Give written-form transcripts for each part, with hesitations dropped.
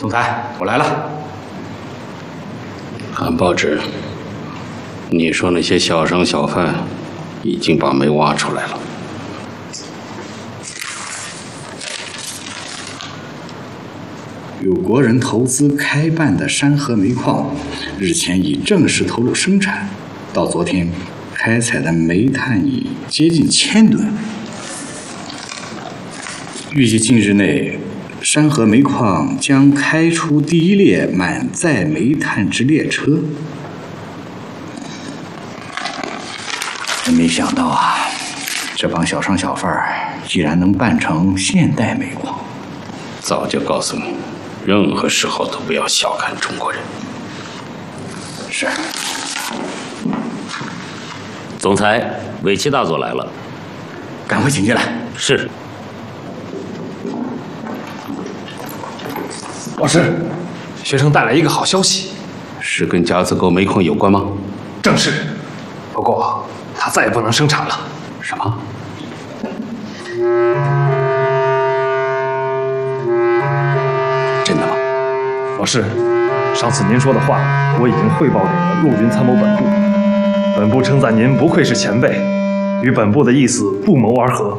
总裁，我来了。 看报纸，你说那些小商小贩已经把煤挖出来了。 有国人投资开办的山河煤矿，日前已正式投入生产，到昨天，开采的煤炭已接近1000吨。预计近日内，山河煤矿将开出第一列满载煤炭之列车。真没想到啊，这帮小商小贩居然能办成现代煤矿。 早就告诉你，任何时候都不要小看中国人。 是。 总裁，尾气大佐来了， 赶快请进来。 是。 老师，学生带来一个好消息， 是跟夹子沟煤矿有关吗？ 正是。不过它再也不能生产了。 什么？真的吗？ 老师，上次您说的话我已经汇报给了陆军参谋本部，本部称赞您不愧是前辈，与本部的意思不谋而合。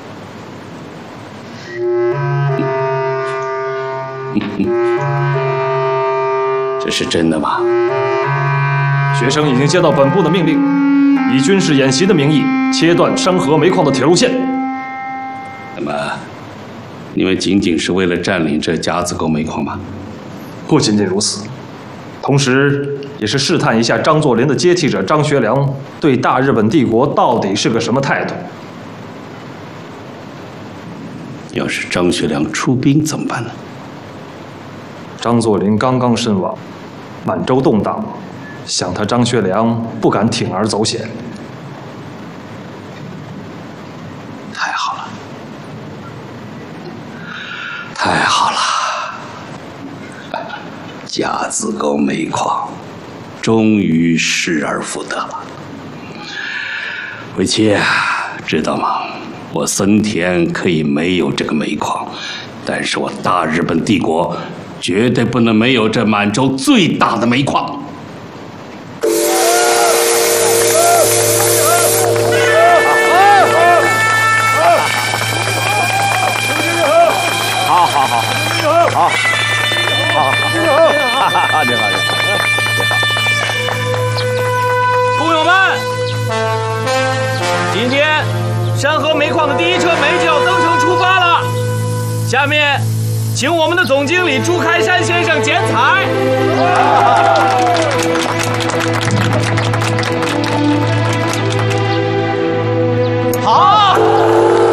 这是真的吗？ 学生已经接到本部的命令，以军事演习的名义切断山河煤矿的铁路线。 那么，你们仅仅是为了占领这夹子沟煤矿吗？ 不仅仅如此，同时也是试探一下张作霖的接替者张学良对大日本帝国到底是个什么态度。 要是张学良出兵怎么办呢？ 张作霖刚刚身亡，满洲动荡，想他张学良不敢铤而走险。 太好了，太好了！夹子沟煤矿终于失而复得了。尾七，知道吗？我森田可以没有这个煤矿，但是我大日本帝国绝对不能没有这满洲最大的煤矿。 好，你好。 工友们，今天山河煤矿的第一车煤就要登城出发了，下面请我们的总经理朱开山先生剪彩。